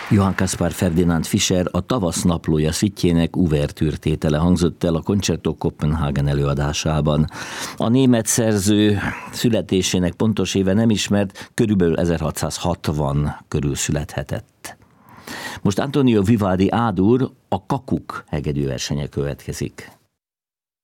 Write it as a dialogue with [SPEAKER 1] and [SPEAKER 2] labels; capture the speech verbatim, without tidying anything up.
[SPEAKER 1] Johann Caspar Ferdinand Fischer a Tavasz naplója szitjének uvertűrtétele hangzott el a Concerto Copenhagen előadásában. A német szerző születésének pontos éve nem ismert, körülbelül ezerhatszázhatvan körül születhetett. Most Antonio Vivaldi A-dur, a Kakuk hegedűversenye következik.